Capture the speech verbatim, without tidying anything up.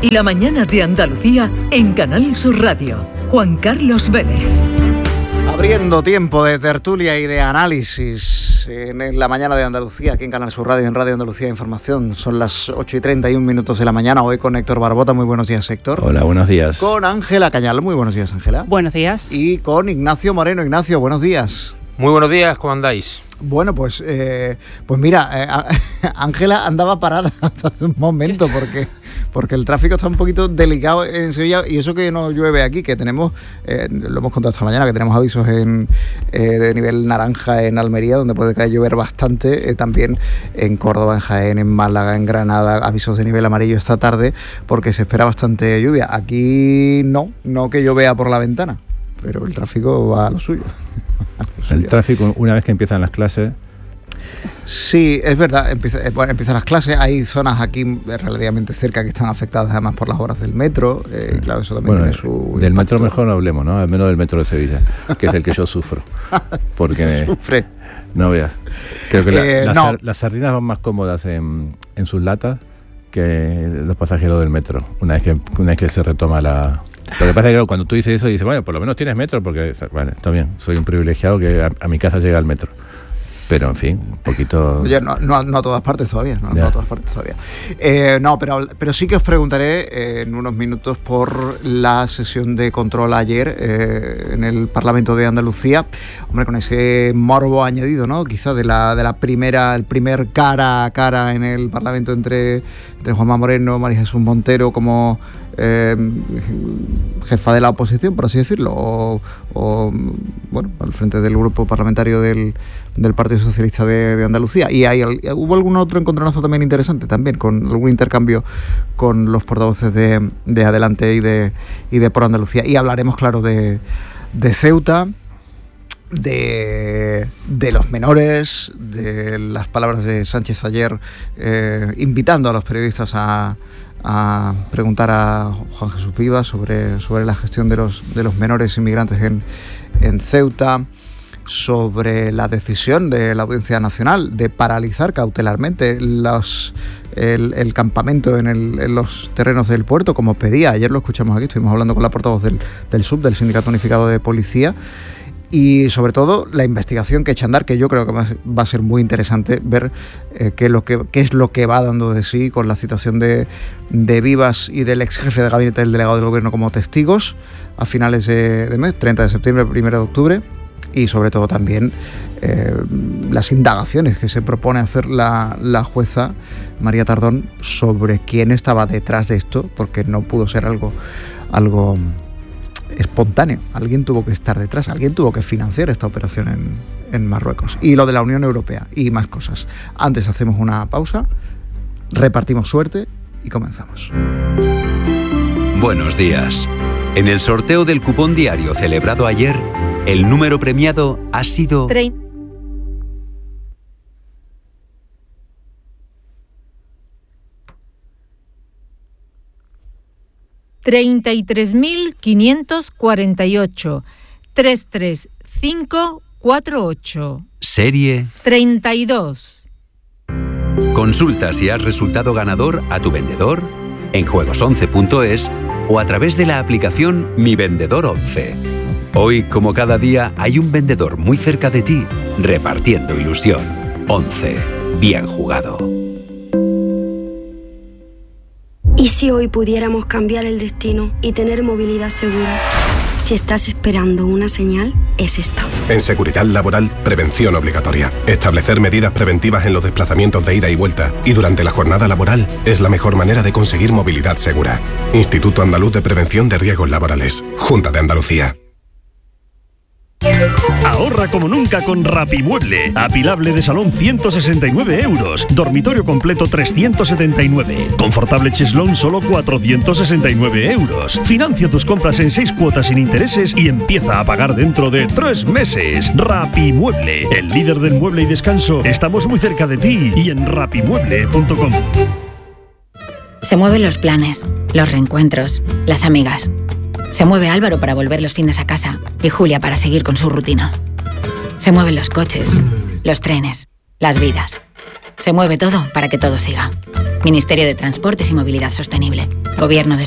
La mañana de Andalucía en Canal Sur Radio. Juan Carlos Vélez. Abriendo tiempo de tertulia y de análisis en la mañana de Andalucía, aquí en Canal Sur Radio, en Radio Andalucía Información. Son las ocho y treinta y un minutos de la mañana, hoy con Héctor Barbota. Muy buenos días, Héctor. Hola, buenos días. Con Ángela Cañal. Muy buenos días, Ángela. Buenos días. Y con Ignacio Moreno. Ignacio, buenos días. Muy buenos días, ¿cómo andáis? Bueno, pues eh, pues mira, Ángela eh, andaba parada hasta hace un momento porque, porque el tráfico está un poquito delicado en Sevilla, y eso que no llueve aquí, que tenemos, eh, lo hemos contado esta mañana, que tenemos avisos en eh, de nivel naranja en Almería, donde puede caer llover bastante, eh, también en Córdoba, en Jaén, en Málaga, en Granada, avisos de nivel amarillo esta tarde, porque se espera bastante lluvia. Aquí no, no que yo vea por la ventana, pero el tráfico va a lo suyo. El tráfico, una vez que empiezan las clases... Sí, es verdad, empieza, bueno, empiezan las clases, hay zonas aquí relativamente cerca que están afectadas además por las horas del metro, eh, claro, eso también bueno, tiene su del impacto. Metro mejor no hablemos, ¿no? Al menos del metro de Sevilla, que es el que yo sufro. Porque ¿Sufre? No veas. Creo que la, eh, las, no. las sardinas van más cómodas en, en sus latas que los pasajeros del metro, una vez que, una vez que se retoma la... Lo que pasa es que cuando tú dices eso, dices, bueno, por lo menos tienes metro, porque, vale, está bien, soy un privilegiado que a, a mi casa llega el metro. Pero, en fin, un poquito... Oye, no, no, no a todas partes todavía, no, no a todas partes todavía. Eh, no, pero, pero sí que os preguntaré eh, en unos minutos por la sesión de control ayer eh, en el Parlamento de Andalucía. Hombre, con ese morbo añadido, ¿no? Quizá de la, de la primera, el primer cara a cara en el Parlamento entre, entre Juanma Moreno, María Jesús Montero como... Eh, jefa de la oposición, por así decirlo, o, o bueno, al frente del grupo parlamentario del, del Partido Socialista de, de Andalucía. Y hay, hubo algún otro encontronazo también interesante, también, con algún intercambio con los portavoces de, de Adelante y de, y de Por Andalucía. Y hablaremos, claro, de, de Ceuta, de, de los menores, de las palabras de Sánchez ayer, eh, invitando a los periodistas a a preguntar a Juan Jesús Vivas sobre, sobre la gestión de los, de los menores inmigrantes en, en Ceuta, sobre la decisión de la Audiencia Nacional de paralizar cautelarmente los, el, el campamento en, el, en los terrenos del puerto, como pedía. Ayer lo escuchamos aquí, estuvimos hablando con la portavoz del, del S U B, del Sindicato Unificado de Policía, y sobre todo la investigación que echa a andar, que yo creo que va a ser muy interesante ver eh, qué, es lo que, qué es lo que va dando de sí con la citación de, de Vivas y del ex jefe de gabinete del delegado del gobierno como testigos a finales de, de mes, treinta de septiembre, primero de octubre, y sobre todo también eh, las indagaciones que se propone hacer la, la jueza María Tardón sobre quién estaba detrás de esto, porque no pudo ser algo... algo espontáneo, alguien tuvo que estar detrás, alguien tuvo que financiar esta operación en, en Marruecos, y lo de la Unión Europea y más cosas. Antes hacemos una pausa, repartimos suerte y comenzamos. Buenos días. En el sorteo del cupón diario celebrado ayer, el número premiado ha sido... Tre- treinta y tres mil quinientos cuarenta y ocho, tres tres cinco cuatro ocho. Serie treinta y dos. Consulta si has resultado ganador a tu vendedor, en juegos once punto es o a través de la aplicación Mi Vendedor once. Hoy, como cada día, hay un vendedor muy cerca de ti, repartiendo ilusión. once. Bien jugado. ¿Y si hoy pudiéramos cambiar el destino y tener movilidad segura? Si estás esperando una señal, es esta. En seguridad laboral, prevención obligatoria. Establecer medidas preventivas en los desplazamientos de ida y vuelta y durante la jornada laboral es la mejor manera de conseguir movilidad segura. Instituto Andaluz de Prevención de Riesgos Laborales. Junta de Andalucía. Ahorra como nunca con Rapimueble. Apilable de salón ciento sesenta y nueve euros. Dormitorio completo trescientos setenta y nueve. Confortable cheslón solo cuatrocientos sesenta y nueve euros. Financia tus compras en seis cuotas sin intereses y empieza a pagar dentro de tres meses. Rapimueble, el líder del mueble y descanso. Estamos muy cerca de ti y en rapimueble punto com. Se mueven los planes, los reencuentros, las amigas. Se mueve Álvaro para volver los fines a casa y Julia para seguir con su rutina. Se mueven los coches, los trenes, las vidas. Se mueve todo para que todo siga. Ministerio de Transportes y Movilidad Sostenible. Gobierno de